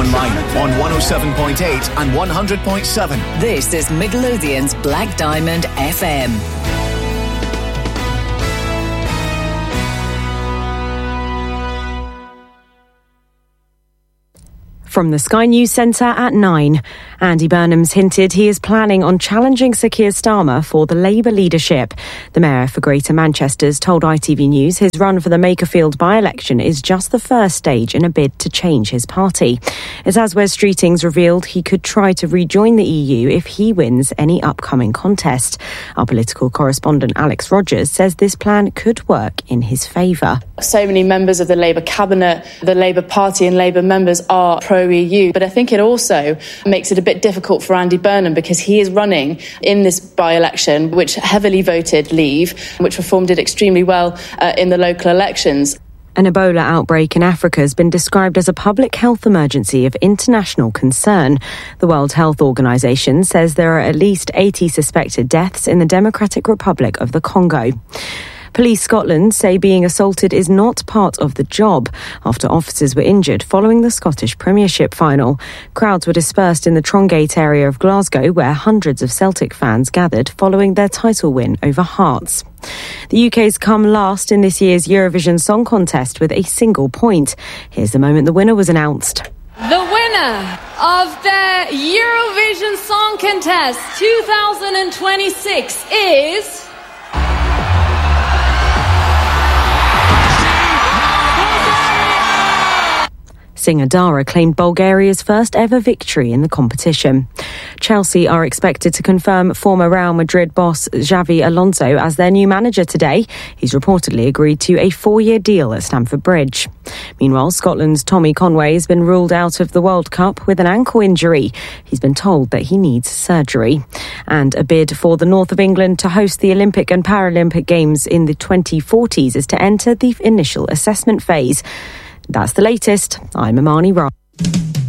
online on 107.8 and 100.7. This is Midlothian's Black Diamond FM. From the Sky News Centre at 9, Andy Burnham's hinted he is planning on challenging Sir Keir Starmer for the Labour leadership. The Mayor for Greater Manchester's told ITV News his run for the Makerfield by-election is just the first stage in a bid to change his party. It's as Wes Streetings revealed he could try to rejoin the EU if he wins any upcoming contest. Our political correspondent Alex Rogers says this plan could work in his favour. So many members of the Labour cabinet, the Labour Party and Labour members are pro-EU, but I think it also makes it a bit difficult for Andy Burnham because he is running in this by-election which heavily voted Leave, which Reform did extremely well in the local elections. An Ebola outbreak in Africa has been described as a public health emergency of international concern. The World Health Organization says there are at least 80 suspected deaths in the Democratic Republic of the Congo. Police Scotland say being assaulted is not part of the job after officers were injured following the Scottish Premiership final. Crowds were dispersed in the Trongate area of Glasgow where hundreds of Celtic fans gathered following their title win over Hearts. The UK's come last in this year's Eurovision Song Contest with a single point. Here's the moment the winner was announced. The winner of the Eurovision Song Contest 2026 is... Singer Dara claimed Bulgaria's first ever victory in the competition. Chelsea are expected to confirm former Real Madrid boss Xavi Alonso as their new manager today. He's reportedly agreed to a 4-year deal at Stamford Bridge. Meanwhile, Scotland's Tommy Conway has been ruled out of the World Cup with an ankle injury. He's been told that he needs surgery. And a bid for the north of England to host the Olympic and Paralympic Games in the 2040s is to enter the initial assessment phase. That's the latest. I'm Imani Ra.